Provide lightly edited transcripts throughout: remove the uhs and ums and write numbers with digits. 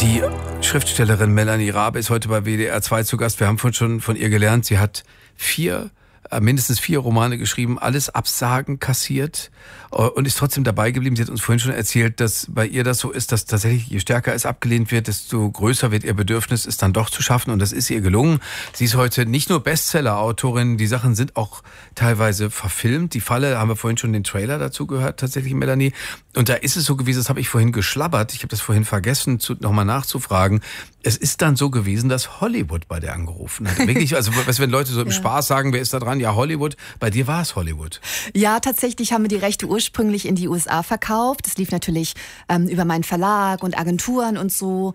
Die Schriftstellerin Melanie Rabe ist heute bei WDR 2 zu Gast. Wir haben schon von ihr gelernt, sie hat mindestens 4 Romane geschrieben, alles Absagen kassiert und ist trotzdem dabei geblieben. Sie hat uns vorhin schon erzählt, dass bei ihr das so ist, dass tatsächlich je stärker es abgelehnt wird, desto größer wird ihr Bedürfnis, es dann doch zu schaffen, und das ist ihr gelungen. Sie ist heute nicht nur Bestseller-Autorin, die Sachen sind auch teilweise verfilmt. Die Falle, haben wir vorhin schon den Trailer dazu gehört, tatsächlich, Melanie. Und da ist es so gewesen, das habe ich vorhin geschlabbert, ich habe das vorhin vergessen, nochmal nachzufragen. Es ist dann so gewesen, dass Hollywood bei der angerufen hat. Wirklich, also wenn Leute so im Spaß sagen, wer ist da dran? Ja, Hollywood. Bei dir war es Hollywood. Ja, tatsächlich haben wir die Rechte ursprünglich in die USA verkauft. Das lief natürlich über meinen Verlag und Agenturen und so.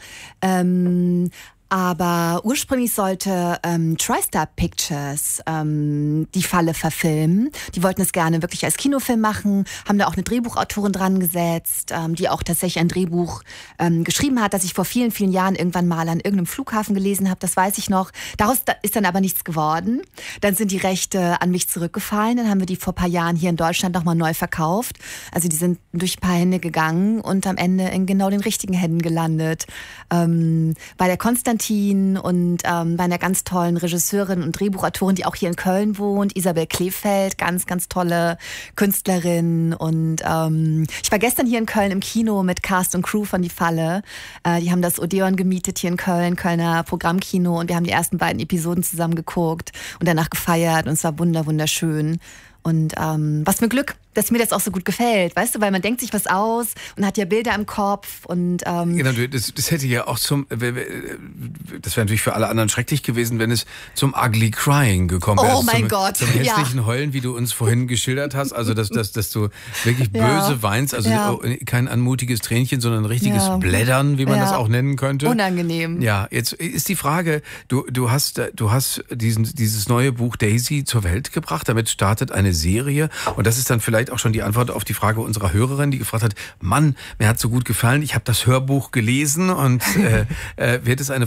Aber ursprünglich sollte TriStar Pictures die Falle verfilmen. Die wollten es gerne wirklich als Kinofilm machen, haben da auch eine Drehbuchautorin dran gesetzt, die auch tatsächlich ein Drehbuch geschrieben hat, das ich vor vielen, vielen Jahren irgendwann mal an irgendeinem Flughafen gelesen habe, das weiß ich noch. Daraus ist dann aber nichts geworden. Dann sind die Rechte an mich zurückgefallen, dann haben wir die vor ein paar Jahren hier in Deutschland nochmal neu verkauft. Also die sind durch ein paar Hände gegangen und am Ende in genau den richtigen Händen gelandet. Bei der Konstantin und bei einer ganz tollen Regisseurin und Drehbuchautorin, die auch hier in Köln wohnt, Isabel Kleefeld, ganz, ganz tolle Künstlerin. Und ich war gestern hier in Köln im Kino mit Cast und Crew von Die Falle. Die haben das Odeon gemietet hier in Köln, Kölner Programmkino, und wir haben die ersten beiden Episoden zusammen geguckt und danach gefeiert und es war wunderschön. Und was für ein Glück, dass mir das auch so gut gefällt, weißt du, weil man denkt sich was aus und hat ja Bilder im Kopf und Genau, das hätte ja auch das wäre natürlich für alle anderen schrecklich gewesen, wenn es zum Ugly Crying gekommen wäre. Oh mein Gott. Zum hässlichen Heulen, wie du uns vorhin geschildert hast, also dass du wirklich böse weinst, also kein anmutiges Tränchen, sondern ein richtiges Blättern, wie man das auch nennen könnte. Unangenehm. Ja, jetzt ist die Frage, du hast dieses neue Buch Daisy zur Welt gebracht, damit startet eine Serie, und das ist dann vielleicht auch schon die Antwort auf die Frage unserer Hörerin, die gefragt hat, Mann, mir hat so gut gefallen, ich habe das Hörbuch gelesen, und wird es eine